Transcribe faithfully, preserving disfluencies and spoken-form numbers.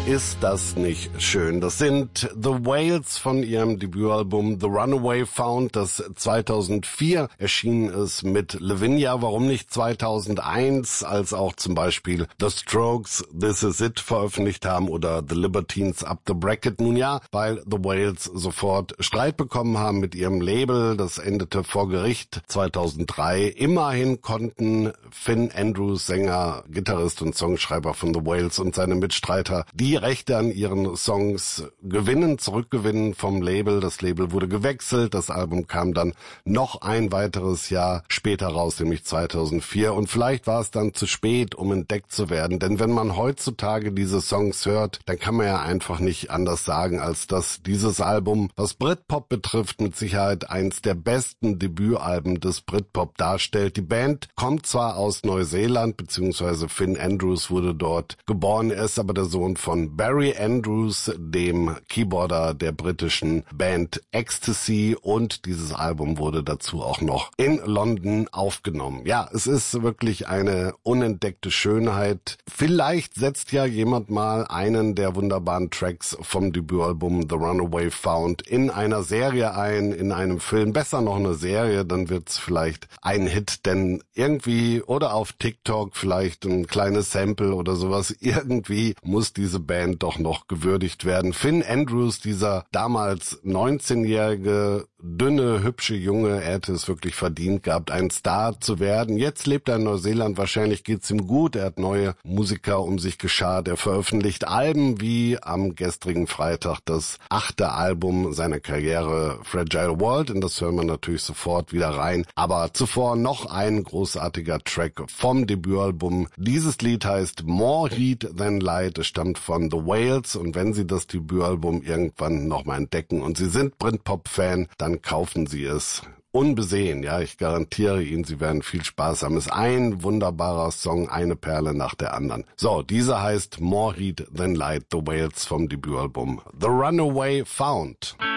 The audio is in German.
Ist das nicht schön? Das sind The Whales von ihrem Debütalbum The Runaway Found, das zweitausendvier erschienen ist mit Lavinia. Warum nicht zweitausendeins, als auch zum Beispiel The Strokes This Is It veröffentlicht haben oder The Libertines Up the Bracket? Nun ja, weil The Whales sofort Streit bekommen haben mit ihrem Label. Das endete vor Gericht zweitausenddrei. Immerhin konnten Finn Andrews, Sänger, Gitarrist und Songschreiber von The Whales, und seine Mitstreiter die Rechte an ihren Songs gewinnen, zurückgewinnen vom Label. Das Label wurde gewechselt. Das Album kam dann noch ein weiteres Jahr später raus, nämlich zweitausendvier. Und vielleicht war es dann zu spät, um entdeckt zu werden. Denn wenn man heutzutage diese Songs hört, dann kann man ja einfach nicht anders sagen, als dass dieses Album, was Britpop betrifft, mit Sicherheit eins der besten Debütalben des Britpop darstellt. Die Band kommt zwar aus Neuseeland, beziehungsweise Finn Andrews wurde dort geboren. Er ist aber der Sohn von Barry Andrews, dem Keyboarder der britischen Band Ecstasy, und dieses Album wurde dazu auch noch in London aufgenommen. Ja, es ist wirklich eine unentdeckte Schönheit. Vielleicht setzt ja jemand mal einen der wunderbaren Tracks vom Debütalbum The Runaway Found in einer Serie ein, in einem Film, besser noch eine Serie, dann wird's vielleicht ein Hit, denn irgendwie, oder auf TikTok vielleicht ein kleines Sample oder sowas, irgendwie muss diese Band doch noch gewürdigt werden. Finn Andrews, dieser damals neunzehnjährige, dünne, hübsche Junge, er hätte es wirklich verdient gehabt, ein Star zu werden. Jetzt lebt er in Neuseeland, wahrscheinlich geht's ihm gut, er hat neue Musiker um sich geschart, er veröffentlicht Alben wie am gestrigen Freitag das achte Album seiner Karriere, Fragile World, und das hören wir natürlich sofort wieder rein. Aber zuvor noch ein großartiger Track vom Debütalbum. Dieses Lied heißt More Heat Than Light, es stammt von The Whales, und wenn Sie das Debütalbum irgendwann nochmal entdecken und Sie sind Britpop-Fan, dann kaufen Sie es unbesehen. Ja, ich garantiere Ihnen, Sie werden viel Spaß haben. Es ist ein wunderbarer Song, eine Perle nach der anderen. So, dieser heißt More Heat Than Light, The Whales vom Debütalbum The Runaway Found.